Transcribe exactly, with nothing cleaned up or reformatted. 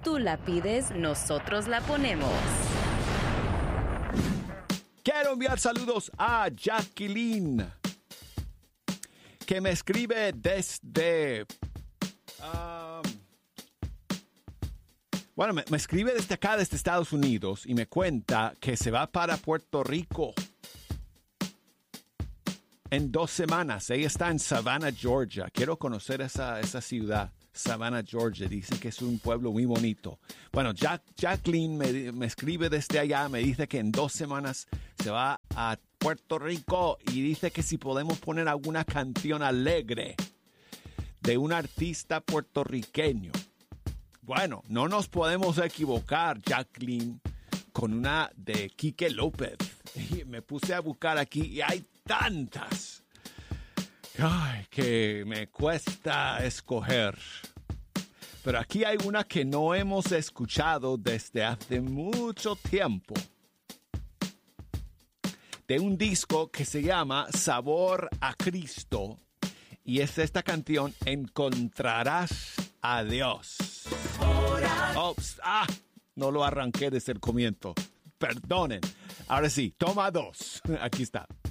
Tú la pides, nosotros la ponemos. Quiero enviar saludos a Jacqueline, que me escribe desde... Um, bueno, me, me escribe desde acá, desde Estados Unidos, y me cuenta que se va para Puerto Rico en dos semanas. Ella está en Savannah, Georgia. Quiero conocer esa, esa ciudad, Savannah, Georgia. Dicen que es un pueblo muy bonito. Bueno, Jack, Jacqueline me, me escribe desde allá, me dice que en dos semanas se va a Puerto Rico y dice que si podemos poner alguna canción alegre de un artista puertorriqueño. Bueno, no nos podemos equivocar, Jacqueline, con una de Quique López. Y me puse a buscar aquí y hay tantas. Ay, que me cuesta escoger. Pero aquí hay una que no hemos escuchado desde hace mucho tiempo. De un disco que se llama Sabor a Cristo. Y es esta canción, Encontrarás a Dios. Ops, ah, no lo arranqué desde el comienzo. Perdonen. Ahora sí, toma dos. Aquí está.